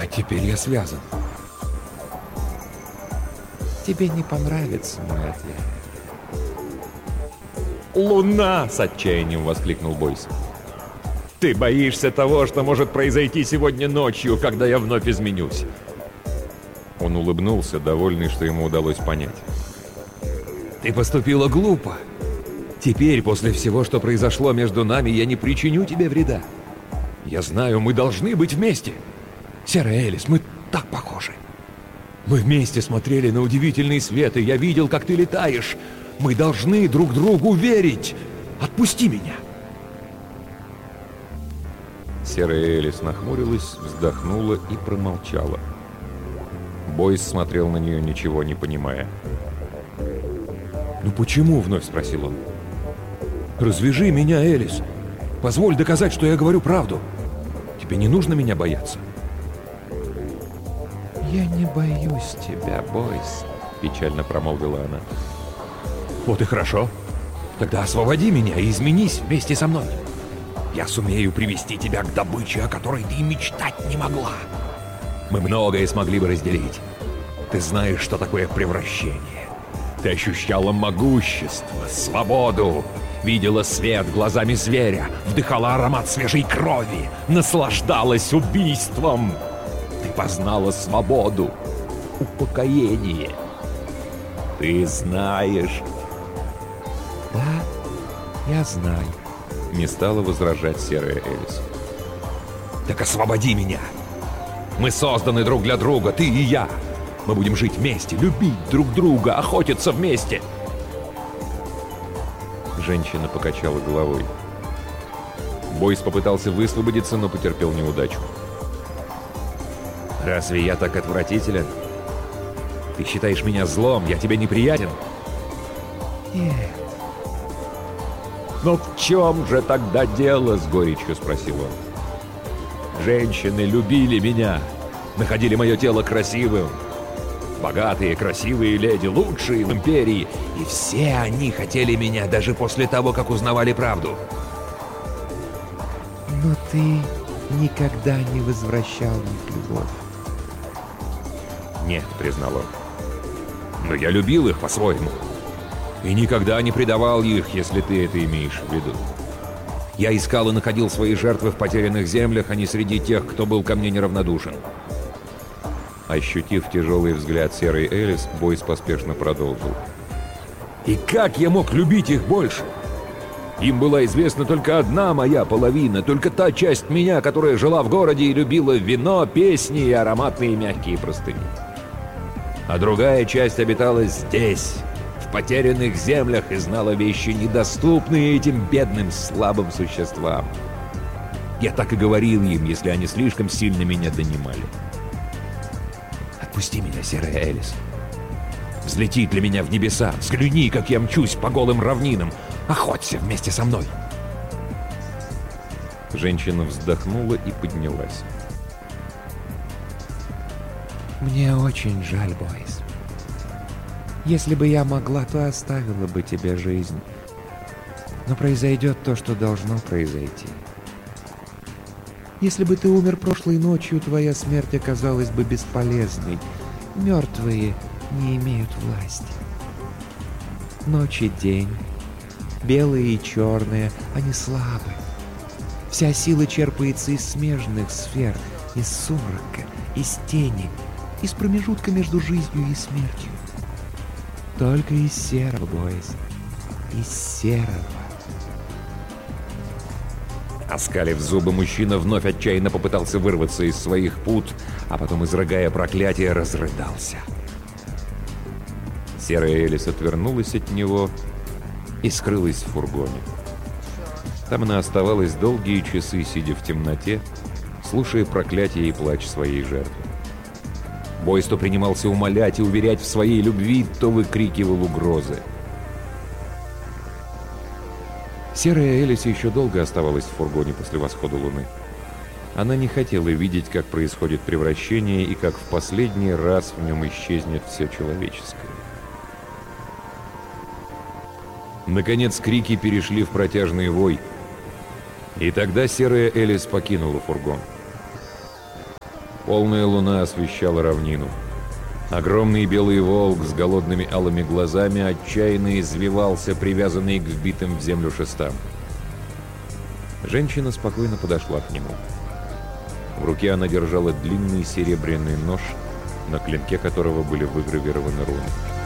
А теперь я связан. Тебе не понравится мой ответ. «Луна!» — с отчаянием воскликнул Бойс. «Ты боишься того, что может произойти сегодня ночью, когда я вновь изменюсь?» Он улыбнулся, довольный, что ему удалось понять. Ты поступила глупо. Теперь, после всего, что произошло между нами, я не причиню тебе вреда. Я знаю, мы должны быть вместе. Серая Элис, мы так похожи. Мы вместе смотрели на удивительный свет, и я видел, как ты летаешь. Мы должны друг другу верить. Отпусти меня. Серая Элис нахмурилась, вздохнула и промолчала. Бойс смотрел на нее, ничего не понимая. «Ну почему?» — вновь спросил он. «Развяжи меня, Элис. Позволь доказать, что я говорю правду. Тебе не нужно меня бояться». «Я не боюсь тебя, Бойс», — печально промолвила она. «Вот и хорошо. Тогда освободи меня и изменись вместе со мной. Я сумею привести тебя к добыче, о которой ты и мечтать не могла. Мы многое смогли бы разделить. Ты знаешь, что такое превращение. Ты ощущала могущество, свободу, видела свет глазами зверя, вдыхала аромат свежей крови, наслаждалась убийством. Ты познала свободу, упокоение. Ты знаешь...» «Да, я знаю», — не стала возражать Серая Элис. «Так освободи меня! Мы созданы друг для друга, ты и я! Мы будем жить вместе, любить друг друга, охотиться вместе!» Женщина покачала головой. Бойс попытался высвободиться, но потерпел неудачу. «Разве я так отвратителен? Ты считаешь меня злом? Я тебе неприятен?» «Нет». «Но в чем же тогда дело?» — с горечью спросил он. «Женщины любили меня, находили мое тело красивым. Богатые, красивые леди, лучшие в империи. И все они хотели меня даже после того, как узнавали правду. Но ты никогда не возвращал их любовь». «Нет», — признал он. «Но я любил их по-своему. И никогда не предавал их, если ты это имеешь в виду. Я искал и находил свои жертвы в потерянных землях, а не среди тех, кто был ко мне неравнодушен». Ощутив тяжелый взгляд Серой Элис, Бойс поспешно продолжил. «И как я мог любить их больше? Им была известна только одна моя половина, только та часть меня, которая жила в городе и любила вино, песни и ароматные мягкие простыни. А другая часть обитала здесь, в потерянных землях, и знала вещи, недоступные этим бедным, слабым существам. Я так и говорил им, если они слишком сильно меня донимали. Отпусти меня, Серая Элис. Взлети для меня в небеса, взгляни, как я мчусь по голым равнинам. Охоться вместе со мной». Женщина вздохнула и поднялась. «Мне очень жаль, Бойс. Если бы я могла, то оставила бы тебе жизнь. Но произойдет то, что должно произойти. Если бы ты умер прошлой ночью, твоя смерть оказалась бы бесполезной. Мертвые не имеют власти. Ночь и день, белые и черные, они слабы. Вся сила черпается из смежных сфер, из сумрака, из тени, из промежутка между жизнью и смертью. Только из серого, Бойс, из серого». Оскалив зубы, мужчина вновь отчаянно попытался вырваться из своих пут, а потом, изрыгая проклятие, разрыдался. Серая Элис отвернулась от него и скрылась в фургоне. Там она оставалась долгие часы, сидя в темноте, слушая проклятие и плач своей жертвы. Бойс то принимался умолять и уверять в своей любви, то выкрикивал угрозы. Серая Элис еще долго оставалась в фургоне после восхода луны. Она не хотела видеть, как происходит превращение и как в последний раз в нем исчезнет все человеческое. Наконец крики перешли в протяжный вой, и тогда Серая Элис покинула фургон. Полная луна освещала равнину. Огромный белый волк с голодными алыми глазами отчаянно извивался, привязанный к вбитым в землю шестам. Женщина спокойно подошла к нему. В руке она держала длинный серебряный нож, на клинке которого были выгравированы руны.